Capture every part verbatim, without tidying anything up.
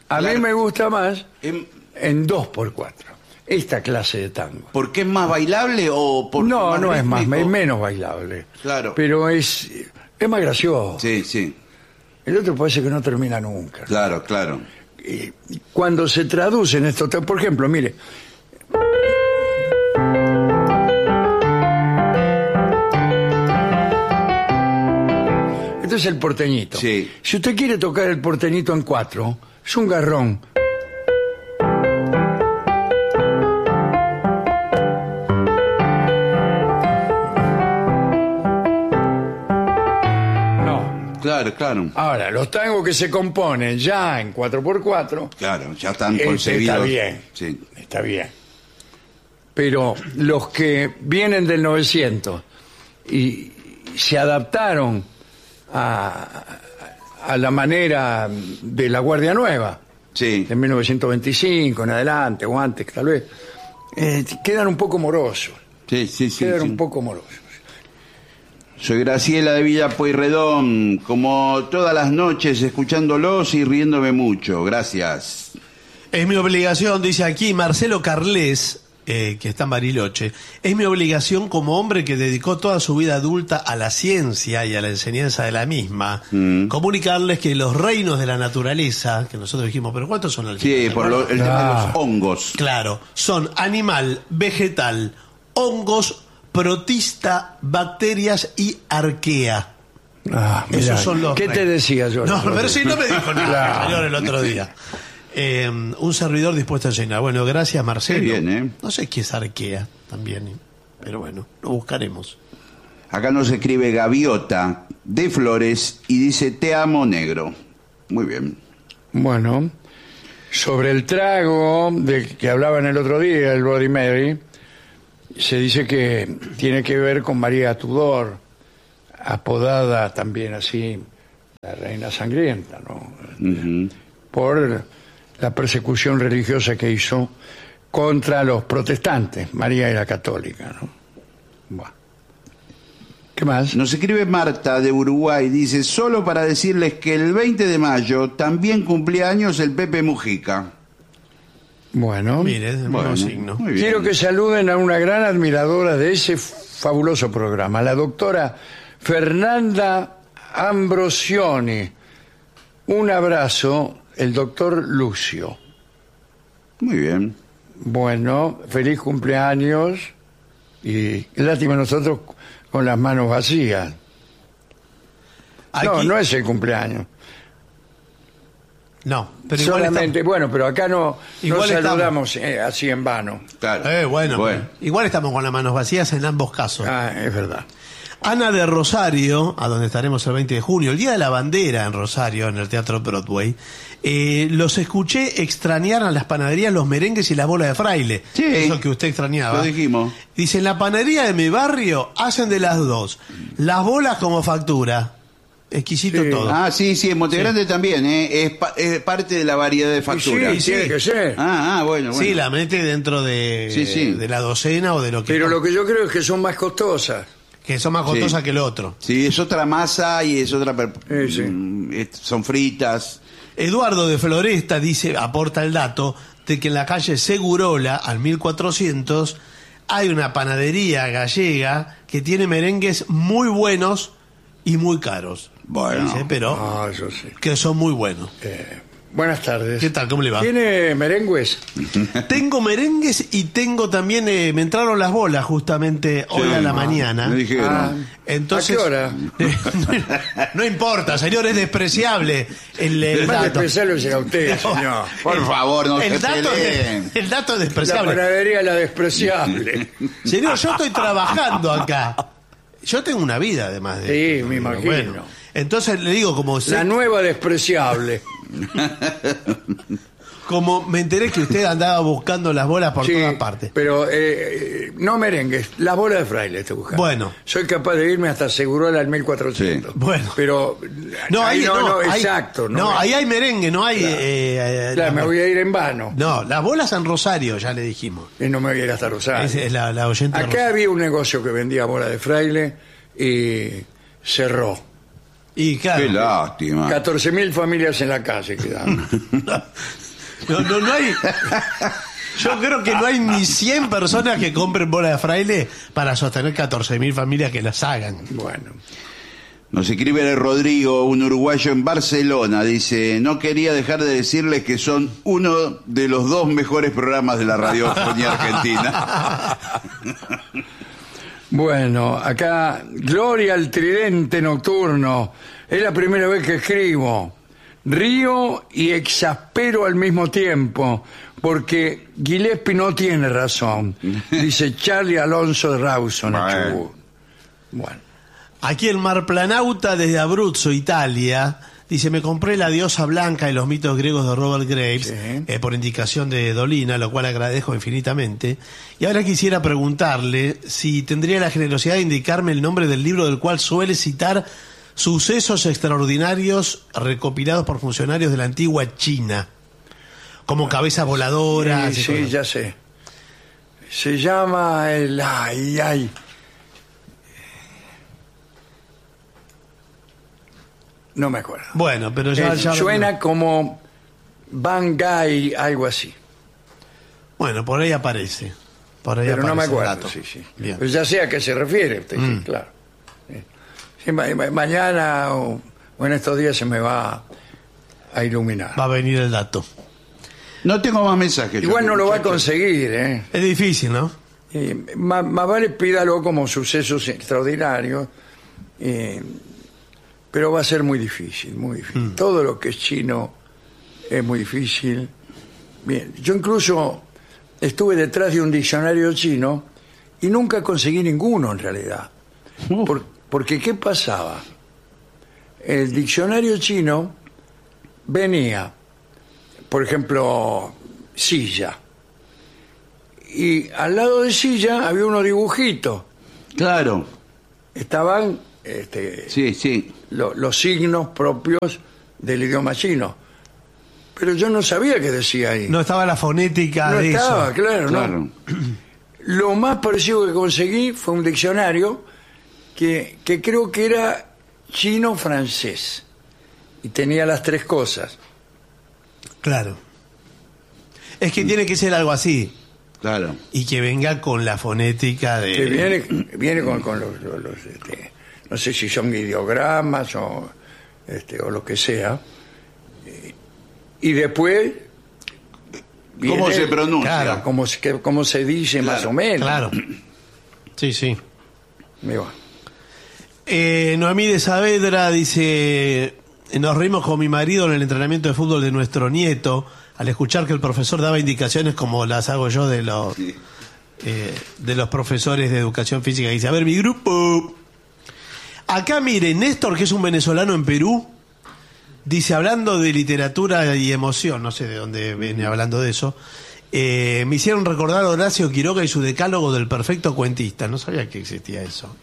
A Claro. mí me gusta más Em, en dos por cuatro, esta clase de tango. ¿Por qué es más bailable o por No, no es más, rítmico? es menos bailable. Claro. Pero es, es más gracioso. Sí, sí, El otro parece que no termina nunca. claro, claro. Y cuando se traducen estos, por ejemplo, mire, esto es el porteñito. Sí. Si usted quiere tocar el porteñito en cuatro, es un garrón. No. Claro, claro. Ahora, los tangos que se componen ya en cuatro por cuatro, Claro, ya están Este concebidos. está bien. Sí. está bien. Pero los que vienen del novecientos y se adaptaron a, a la manera de la Guardia Nueva, Sí. de mil novecientos veinticinco en adelante, o antes tal vez, eh, quedan un poco morosos. Sí, sí, sí. Quedan sí. un poco morosos. Soy Graciela de Villa Pueyrredón, como todas las noches escuchándolos y riéndome mucho. Gracias. Es mi obligación, dice aquí Marcelo Carles, eh, que está en Bariloche, es mi obligación como hombre que dedicó toda su vida adulta a la ciencia y a la enseñanza de la misma, Mm. comunicarles que los reinos de la naturaleza, que nosotros dijimos, pero ¿cuántos son al Sí, final? por lo- el tema de Ah. los hongos. Claro, son animal, vegetal, hongos, protista, bacterias y arquea. Ah, Esos mirá, son los ¿qué te reinos. decía yo? No, pero sí, no me dijo nada, Claro. señor, el otro día. Eh, un servidor dispuesto a enseñar. Bueno, gracias, Marcelo. Qué bien, ¿eh? No sé qué es arquea también, ¿eh? Pero bueno, lo buscaremos. Acá nos escribe Gaviota de Flores y dice: te amo, negro. Muy bien. Bueno, sobre el trago del que hablaban el otro día, el Bloody Mary, se dice que tiene que ver con María Tudor, apodada también así, la reina sangrienta, ¿no? Ujú. Por la persecución religiosa que hizo contra los protestantes. María era católica, ¿no? Bueno. ¿Qué más? Nos escribe Marta de Uruguay, dice: solo para decirles que el veinte de mayo también cumplía años el Pepe Mujica. Bueno, Mire, es el Bueno, mismo signo. muy bien. quiero que saluden a una gran admiradora de ese fabuloso programa, la doctora Fernanda Ambrosioni. Un abrazo, el doctor Lucio. Muy bien. Bueno, feliz cumpleaños y lástima nosotros con las manos vacías. No, Aquí- no es el cumpleaños. No, pero igual Solamente, bueno, pero acá no, Igual no estamos. saludamos eh, así en vano. Claro. estamos- Eh, bueno, igual estamos con las manos vacías en ambos casos. Ah, es verdad. Ana de Rosario, a donde estaremos el veinte de junio, el Día de la Bandera en Rosario, en el Teatro Broadway, eh, los escuché extrañar a las panaderías los merengues y las bolas de fraile. Sí. Eso que usted extrañaba. Lo dijimos. Dice, en la panadería de mi barrio hacen de las dos. Las bolas como factura. Exquisito Sí. todo. Ah, sí, sí, en Montegrande también, ¿eh? Es, pa- es parte de la variedad de facturas. Sí, tiene que ser. Ah, ah, bueno, bueno. Sí, la mete dentro de, Sí, sí. de la docena o de lo que... Pero lo que yo creo es que son más costosas. Que son más costosas Sí. que el otro. Sí, es otra masa y es otra... per- Sí, sí. mm, es- son fritas. Eduardo de Floresta dice, aporta el dato, de que en la calle Segurola, al mil cuatrocientos, hay una panadería gallega que tiene merengues muy buenos y muy caros. Bueno. Dice, pero Ah, eso sí. que son muy buenos. Eh, buenas tardes. ¿Qué tal? ¿Cómo le va? ¿Tiene merengues? Tengo merengues y tengo también, eh, me entraron las bolas justamente hoy Sí. a la Ah, mañana. me dijeron. Ah, Entonces, ¿a qué hora? no importa, señor, es despreciable el, el Más dato. despreciable será usted, No. señor. Por favor, no se El dato, peleen. es, el dato es La despreciable. panadería la despreciable. Señor, yo estoy trabajando acá. Yo tengo una vida además de... Sí, me imagino. Bueno, entonces le digo, como, sé- La nueva despreciable. como me enteré que usted andaba buscando las bolas por Sí, todas partes. pero eh, eh, no merengues, la bola de fraile estoy buscando. Bueno. Soy capaz de irme hasta Segurola al mil cuatrocientos. Sí. Bueno. Pero No, ahí ahí no, no, ahí- exacto. No, me- ahí hay merengue, no hay... Claro. eh, eh, Claro, la- me voy a ir en vano. No, las bolas en Rosario, ya le dijimos. Y no me voy a ir hasta Rosario. Esa es la, la oyente de Acá Rosario. había un negocio que vendía bola de fraile y cerró. Y claro. Qué lástima. catorce mil familias en la calle quedan. No, no, no hay. Yo creo que no hay ni cien personas que compren bola de fraile para sostener catorce mil familias que las hagan. Bueno. Nos escribe Rodrigo, un uruguayo en Barcelona. Dice, no quería dejar de decirles que son uno de los dos mejores programas de la radiofonía argentina. Bueno, acá, Gloria al tridente nocturno. Es la primera vez que escribo. Río y exaspero al mismo tiempo, porque Gillespie no tiene razón. Dice Charlie Alonso de Rawson, en Bueno. Chubut. Bueno. Aquí el Marplanauta desde Abruzzo, Italia, dice, me compré La diosa blanca y los mitos griegos de Robert Graves, Sí. eh, por indicación de Dolina, lo cual agradezco infinitamente. Y ahora quisiera preguntarle si tendría la generosidad de indicarme el nombre del libro del cual suele citar sucesos extraordinarios recopilados por funcionarios de la antigua China, como cabezas voladoras. Sí, y sí, cosas. ya sé. Se llama el... Ay, ay. No me acuerdo. Bueno, pero ya, Eh, ya lo- suena como Bangai, algo así. Bueno, por ahí aparece. Por ahí Pero no me aparece el acuerdo. dato. Sí, sí. Bien. Pero ya sé a qué se refiere usted, sí, Mm. claro. Sí. Sí, ma- ma- mañana o, o en estos días se me va a iluminar. Va a venir el dato. No tengo más mensajes. Igual no lo va a muchachos. conseguir, ¿eh? Es difícil, ¿no? Eh, más, más vale pídalo como sucesos extraordinarios, eh, pero va a ser muy difícil, muy difícil. Todo lo que es chino es muy difícil. Bien, yo incluso estuve detrás de un diccionario chino y nunca conseguí ninguno en realidad. Por- porque ¿qué pasaba? El diccionario chino venía, por ejemplo, silla. Y al lado de silla había unos dibujitos. Claro, Estaban este, sí, sí. lo- los signos propios del idioma chino. Pero yo no sabía qué decía ahí. No estaba la fonética No de estaba, eso. claro, Claro. ¿no? Lo más parecido que conseguí fue un diccionario que, que creo que era chino-francés. Y tenía las tres cosas. Claro. Es que tiene que ser algo así. Claro. Y que venga con la fonética de... Que viene, viene con, con los, los- los, este, no sé si son ideogramas o, este, o lo que sea. Eh, Y después... ¿Cómo viene- se pronuncia? Claro, cómo se, que- cómo se dice Claro, más o menos. Claro. Sí, sí. Me va. Eh, Noemí de Saavedra dice, nos reímos con mi marido en el entrenamiento de fútbol de nuestro nieto al escuchar que el profesor daba indicaciones como las hago yo de los Sí. eh, de los profesores de educación física. Dice, a ver, mi grupo. Acá mire, Néstor, que es un venezolano en Perú, dice, hablando de literatura y emoción, no sé de dónde viene hablando de eso, eh, me hicieron recordar a Horacio Quiroga y su decálogo del perfecto cuentista. No sabía que existía eso.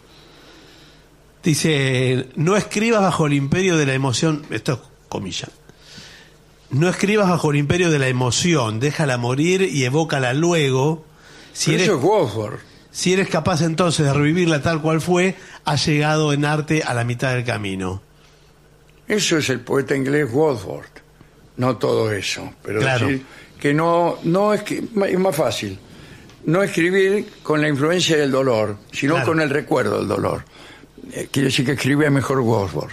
Dice, no escribas bajo el imperio de la emoción, esto es comilla, no escribas bajo el imperio de la emoción, déjala morir y evócala luego. Si Pero eres, eso es Woodford. si eres capaz entonces de revivirla tal cual fue, has llegado en arte a la mitad del camino. Eso es el poeta inglés Woodford. No todo eso, pero Claro. decir que no, no es que es más fácil no escribir con la influencia del dolor, sino Claro. con el recuerdo del dolor. Eh, quiere decir que escribe mejor Woodford.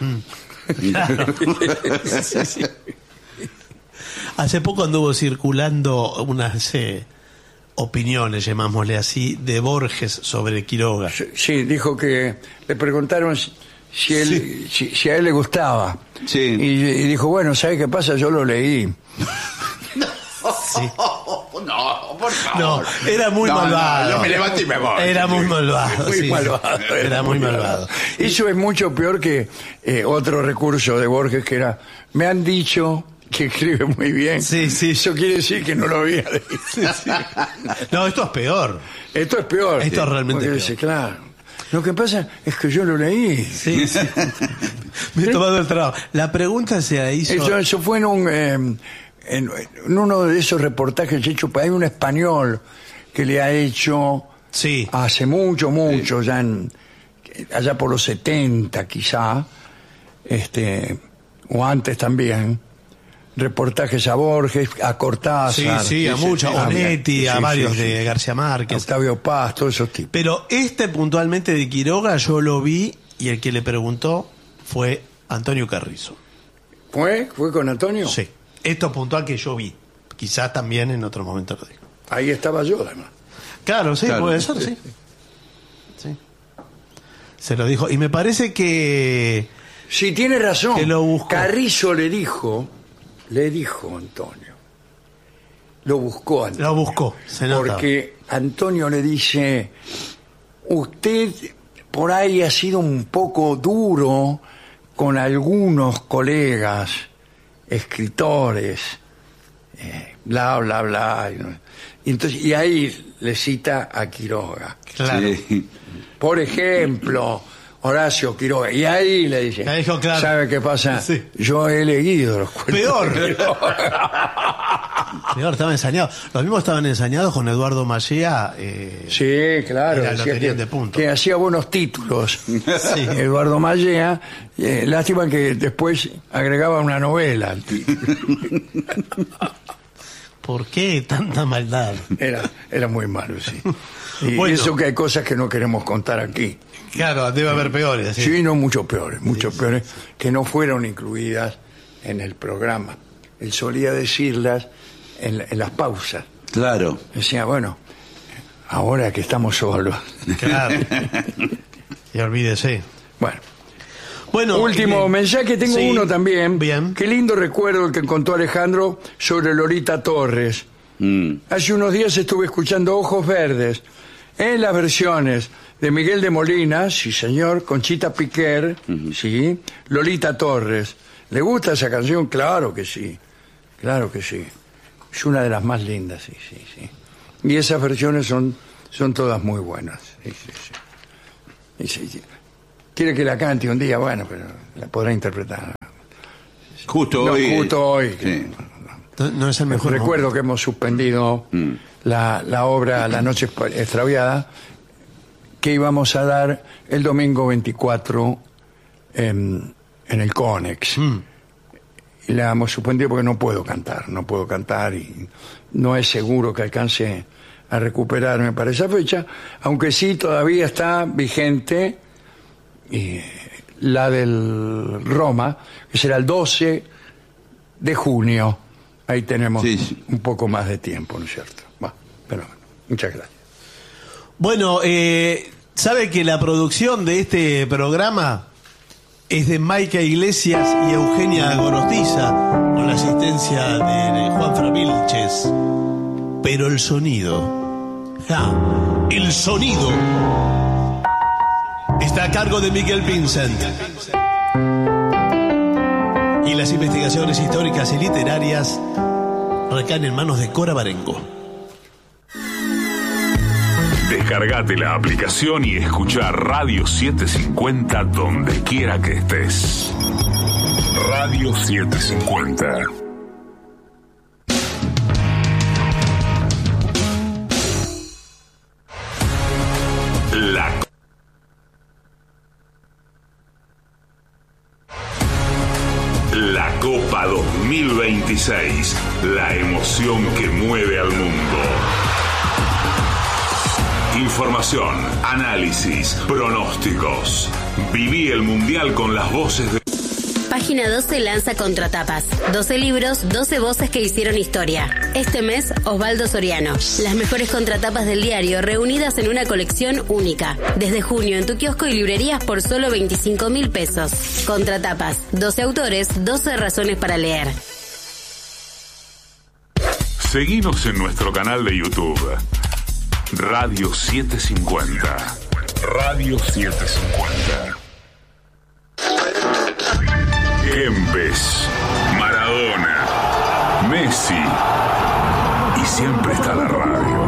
Sí, sí. Hace poco anduvo circulando unas eh, opiniones, llamámosle así, de Borges sobre Quiroga. Sí, dijo que le preguntaron si, si él, si, si a él le gustaba. Sí. Y, y dijo, bueno, ¿sabe qué pasa? Yo lo leí. Sí. No, por favor. No, era muy No, no, malvado. yo me levanto y me voy. Era muy malvado. Muy sí, malvado. sí. Era muy malvado. Eso es mucho peor que eh, otro recurso de Borges que era, me han dicho que escribe muy bien. Sí, sí. Eso quiere decir que no lo había leído. No, esto es peor. Esto es peor. Esto es realmente Porque peor. dice, claro. Lo que pasa es que yo lo leí. Sí, sí. Me he tomado el trabajo. La pregunta se la hizo. Eso, eso fue en un eh, en, en uno de esos reportajes hechos, hay un español que le ha hecho Sí. hace mucho, mucho, ya en, allá por los setenta quizá, este, o antes también, reportajes a Borges, a Cortázar. Sí, sí, a muchos, a Onetti, a sí, varios sí, sí. de García Márquez. Octavio Paz, todos esos tipos. Pero este puntualmente de Quiroga yo lo vi y el que le preguntó fue Antonio Carrizo. ¿Fue? ¿Fue con Antonio? Sí. Esto puntual que yo vi. Quizás también en otro momento lo dijo. Ahí estaba yo, además. Claro, sí, Claro. puede ser, sí. Sí. Se lo dijo. Y me parece que... Sí, tiene razón. Que lo buscó. Carrizo le dijo, le dijo Antonio. Lo buscó Antonio. Lo buscó, se nota. Porque Antonio le dice, usted por ahí ha sido un poco duro con algunos colegas, escritores, eh, bla, bla, bla. Y, no- y entonces, y ahí le cita a Quiroga. Claro. Sí. Por ejemplo, Horacio Quiroga. Y ahí le dice, Le dijo, claro. ¿sabe qué pasa? Sí. Yo he leído los cuentos Peor. de Quiroga. Peor, estaban ensañados. Los mismos estaban ensañados con Eduardo Mallea. Eh, Sí, claro. Era, lo decía tenían que, de punto. que hacía buenos títulos. Eduardo Mallea. Eh, lástima que después agregaba una novela al título. ¿Por qué tanta maldad? Era, era muy malo, sí. Y Bueno. eso que hay cosas que no queremos contar aquí. Claro, debe haber peores. Sí, Sí. no, mucho peores, mucho peores, que no fueron incluidas en el programa. Él solía decirlas en, la- en las pausas. Claro. Decía, bueno, ahora que estamos solos. Claro. Y olvídese. Bueno, Bueno, último eh, mensaje, tengo sí, uno también. Bien. Qué lindo recuerdo el que contó Alejandro sobre Lolita Torres. Mm. Hace unos días estuve escuchando Ojos Verdes en las versiones de Miguel de Molina, sí señor, Conchita Piquer, sí, Lolita Torres. ¿Le gusta esa canción? Claro que sí, claro que sí. Es una de las más lindas, sí, sí, sí. Y esas versiones son, son todas muy buenas. Sí, sí, sí. Y sí, sí. Quiere que la cante un día, bueno, pero la podrá interpretar. Justo No, hoy. justo hoy. Sí. No, no es el mejor. Recuerdo que hemos suspendido la, la obra La Noche Extraviada, que íbamos a dar el domingo veinticuatro en, en el Conex. Mm. Y la hemos suspendido porque no puedo cantar, no puedo cantar y no es seguro que alcance a recuperarme para esa fecha, aunque sí todavía está vigente y la del Roma, que será el doce de junio. Ahí tenemos Sí, sí. un poco más de tiempo, ¿no es cierto? Bueno, pero bueno, muchas gracias. Bueno, eh, ¿sabe que la producción de este programa es de Maica Iglesias y Eugenia Gorostiza, con la asistencia de Juan Framilches? Pero el sonido, ¡ja! El sonido está a cargo de Miguel Vincent. Y las investigaciones históricas y literarias recaen en manos de Cora Barengo. Descargate la aplicación y escucha Radio setecientos cincuenta donde quiera que estés. Radio setecientos cincuenta. La La Copa dos mil veintiséis, la emoción que mueve al mundo. Información, análisis, pronósticos. Viví el Mundial con las voces de... Página doce lanza Contratapas. doce libros, doce voces que hicieron historia. Este mes, Osvaldo Soriano. Las mejores contratapas del diario reunidas en una colección única. Desde junio en tu kiosco y librerías por solo veinticinco mil pesos. Contratapas. doce autores, doce razones para leer. Seguinos en nuestro canal de YouTube. Radio setecientos cincuenta. Radio setecientos cincuenta. Kempes, Maradona, Messi y siempre está la radio.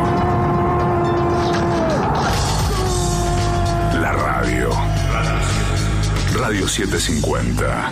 La radio. Radio setecientos cincuenta.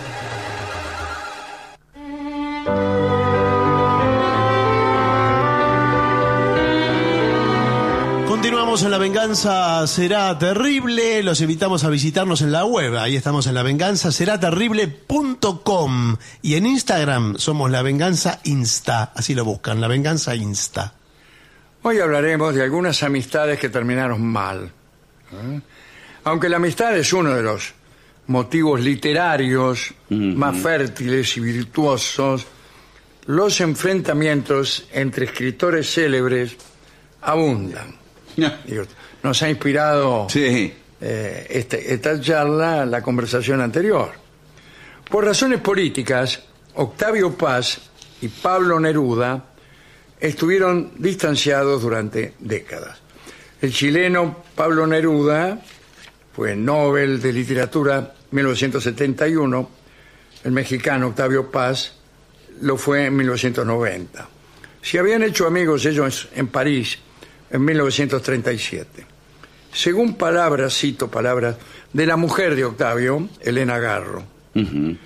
Continuamos Estamos en La Venganza Será Terrible. Los invitamos a visitarnos en la web. Ahí estamos en la venganza será terrible punto com. Y en Instagram somos La Venganza Insta. Así lo buscan, La Venganza Insta. Hoy hablaremos de algunas amistades que terminaron mal. ¿Eh? Aunque la amistad es uno de los motivos literarios uh-huh. más fértiles y virtuosos, los enfrentamientos entre escritores célebres abundan. Digo, nos ha inspirado sí. eh, este, esta charla, la conversación anterior. Por razones políticas, Octavio Paz y Pablo Neruda estuvieron distanciados durante décadas. El chileno Pablo Neruda fue Nobel de Literatura en mil novecientos setenta y uno, el mexicano Octavio Paz lo fue en mil novecientos noventa. Se habían hecho amigos ellos en París en mil novecientos treinta y siete. Según palabras, cito palabras, de la mujer de Octavio, Elena Garro. Uh-huh.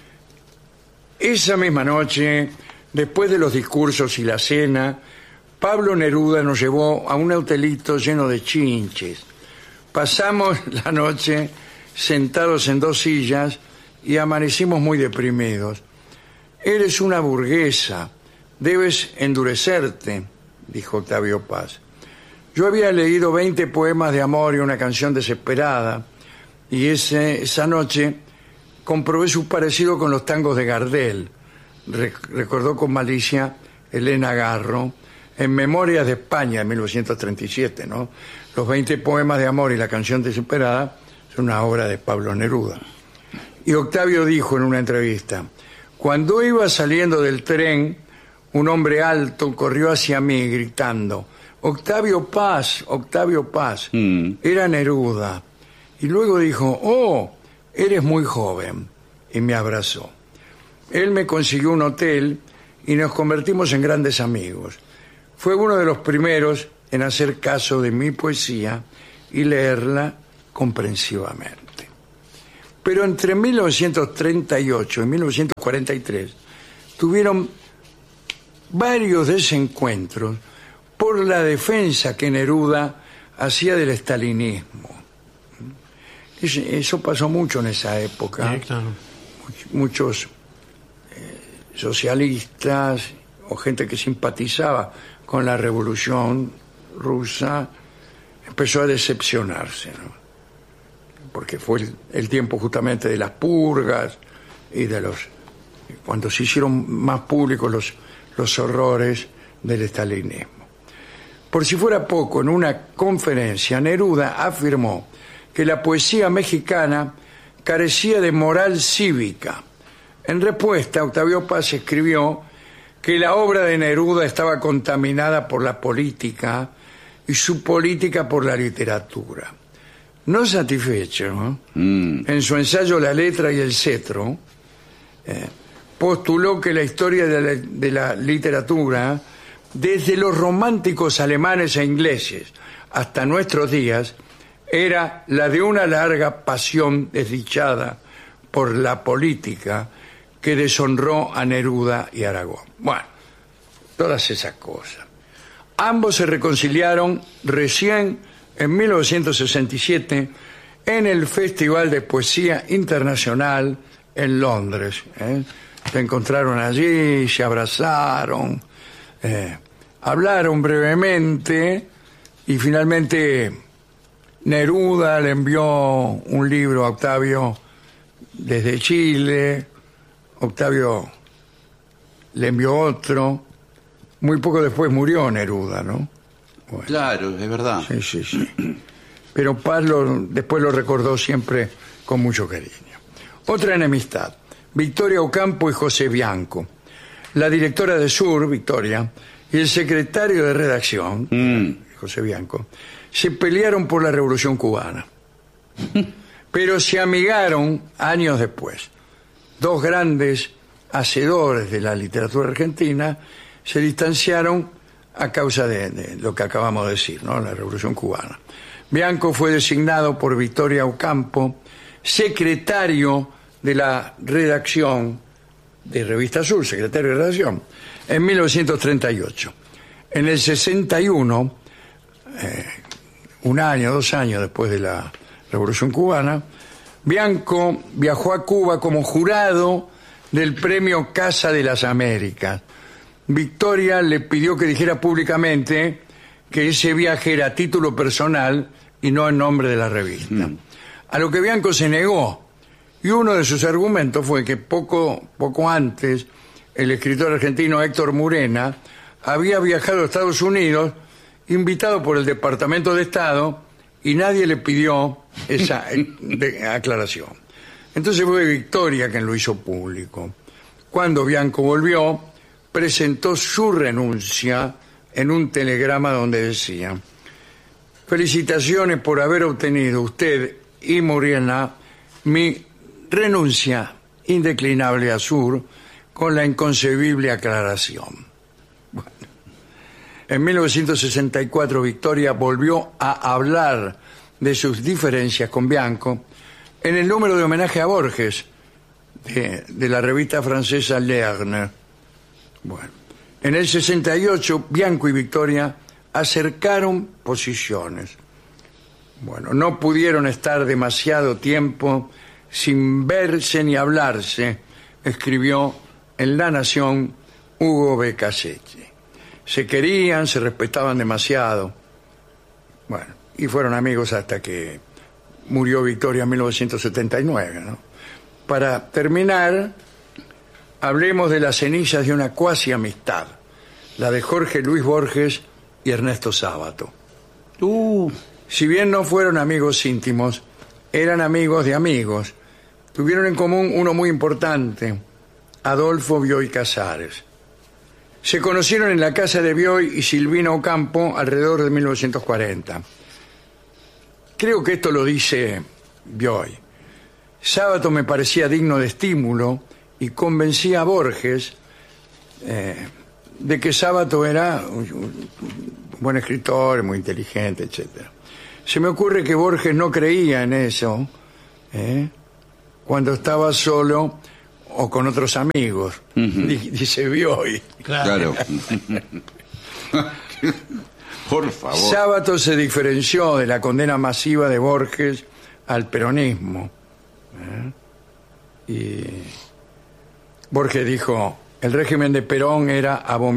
Esa misma noche, después de los discursos y la cena, Pablo Neruda nos llevó a un hotelito lleno de chinches. Pasamos la noche sentados en dos sillas y amanecimos muy deprimidos. Eres una burguesa, debes endurecerte, dijo Octavio Paz. Yo había leído veinte poemas de amor y una canción desesperada, y ese, esa noche comprobé su parecido con los tangos de Gardel, Re- recordó con malicia Elena Garro, en Memorias de España, en mil novecientos treinta y siete, ¿no? Los veinte poemas de amor y la canción desesperada son una obra de Pablo Neruda. Y Octavio dijo en una entrevista: cuando iba saliendo del tren, un hombre alto corrió hacia mí gritando: Octavio Paz, Octavio Paz. Mm. Era Neruda. Y luego dijo: oh, eres muy joven. Y me abrazó. Él me consiguió un hotel y nos convertimos en grandes amigos. Fue uno de los primeros en hacer caso de mi poesía y leerla comprensivamente. Pero entre mil novecientos treinta y ocho y mil novecientos cuarenta y tres tuvieron varios desencuentros por la defensa que Neruda hacía del estalinismo. Eso pasó mucho en esa época. Sí, claro. Muchos eh, socialistas o gente que simpatizaba con la revolución rusa empezó a decepcionarse, ¿no? Porque fue el, el tiempo justamente de las purgas y de los cuando se hicieron más públicos los, los horrores del estalinismo. Por si fuera poco, en una conferencia, Neruda afirmó que la poesía mexicana carecía de moral cívica. En respuesta, Octavio Paz escribió que la obra de Neruda estaba contaminada por la política y su política por la literatura. No satisfecho, ¿no? Mm. En su ensayo La letra y el cetro, eh, postuló que la historia de la, de la literatura, desde los románticos alemanes e ingleses hasta nuestros días, era la de una larga pasión desdichada por la política que deshonró a Neruda y Aragón. Bueno, todas esas cosas. Ambos se reconciliaron recién en mil novecientos sesenta y siete en el Festival de Poesía Internacional en Londres. ¿eh? Se encontraron allí, se abrazaron, eh, hablaron brevemente y finalmente Neruda le envió un libro a Octavio desde Chile. Octavio le envió otro. Muy poco después murió Neruda, ¿no? Bueno. Claro, es verdad. Sí, sí, sí. Pero Paz lo, después lo recordó siempre con mucho cariño. Otra enemistad. Victoria Ocampo y José Bianco. La directora de Sur, Victoria, y el secretario de redacción, mm. José Bianco, se pelearon por la Revolución Cubana. Pero se amigaron años después. Dos grandes hacedores de la literatura argentina se distanciaron a causa de, de lo que acabamos de decir, ¿no? La Revolución Cubana. Bianco fue designado por Victoria Ocampo secretario de la redacción de Revista Sur, secretario de redacción, en mil novecientos treinta y ocho. En el sesenta y uno, eh, un año, dos años después de la Revolución Cubana, Bianco viajó a Cuba como jurado del premio Casa de las Américas. Victoria le pidió que dijera públicamente que ese viaje era a título personal y no en nombre de la revista. Mm. A lo que Bianco se negó, y uno de sus argumentos fue que poco, poco antes el escritor argentino Héctor Murena había viajado a Estados Unidos invitado por el Departamento de Estado y nadie le pidió esa aclaración. Entonces fue Victoria quien lo hizo público. Cuando Bianco volvió, presentó su renuncia en un telegrama donde decía: felicitaciones por haber obtenido usted y Murena mi renuncia indeclinable a Sur con la inconcebible aclaración. Bueno. En mil novecientos sesenta y cuatro Victoria volvió a hablar de sus diferencias con Bianco en el número de homenaje a Borges de, de la revista francesa L'Erne. Bueno, en el sesenta y ocho Bianco y Victoria acercaron posiciones. Bueno, no pudieron estar demasiado tiempo sin verse ni hablarse, escribió en La Nación Hugo Becassetti. Se querían, se respetaban demasiado. Bueno, y fueron amigos hasta que murió Victoria en mil novecientos setenta y nueve, ¿no? Para terminar, hablemos de las cenizas de una cuasi amistad, la de Jorge Luis Borges y Ernesto Sábato. Uh. Si bien no fueron amigos íntimos, eran amigos de amigos. Tuvieron en común uno muy importante, Adolfo Bioy Casares. Se conocieron en la casa de Bioy y Silvina Ocampo alrededor de mil novecientos cuarenta. Creo que esto lo dice Bioy. Sábato me parecía digno de estímulo y convencía a Borges eh, de que Sábato era un, un buen escritor, muy inteligente, etcétera. Se me ocurre que Borges no creía en eso ¿eh? cuando estaba solo o con otros amigos, uh-huh. dice Bioy. Claro. Por favor. Sábato se diferenció de la condena masiva de Borges al peronismo. ¿eh? Y Borges dijo: el régimen de Perón era abominable.